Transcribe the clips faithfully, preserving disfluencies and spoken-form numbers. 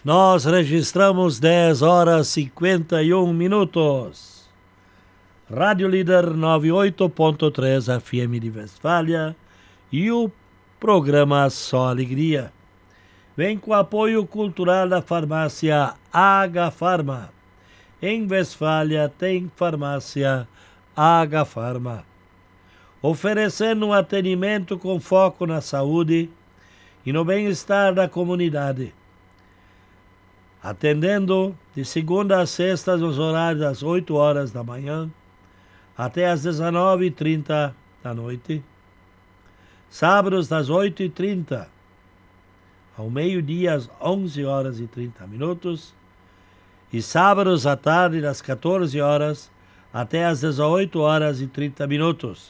Nós registramos dez horas e cinquenta e um minutos. Rádio Líder noventa e oito ponto três F M de Westfália e o programa Só Alegria. Vem com o apoio cultural da farmácia H Farma. Em Westfália tem farmácia H Farma, oferecendo um atendimento com foco na saúde e no bem-estar da comunidade. Atendendo de segunda a sexta nos horários das oito horas da manhã até às dezenove e trinta da noite. Sábados das oito e trinta ao meio-dia às onze horas e trinta minutos. E sábados à tarde das quatorze horas até às dezoito horas e trinta minutos.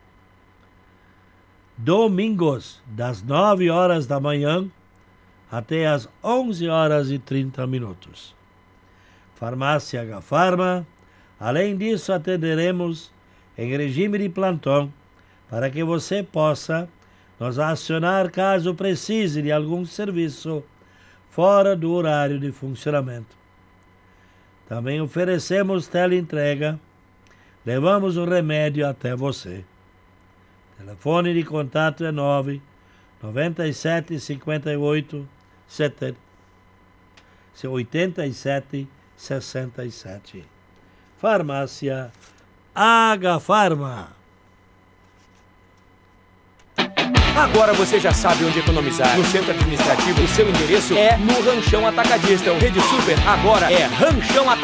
Domingos das nove horas da manhã até às onze horas e trinta minutos. Farmácia H Farma. Além disso, atenderemos em regime de plantão para que você possa nos acionar caso precise de algum serviço fora do horário de funcionamento. Também oferecemos teleentrega. Levamos o remédio até você. Telefone de contato é nove nove sete cinco oito oitenta e sete sessenta e sete. Farmácia H Farma. Agora você já sabe onde economizar. No centro administrativo, o seu endereço é no Ranchão Atacadista. O Rede Super agora é Ranchão Atacadista.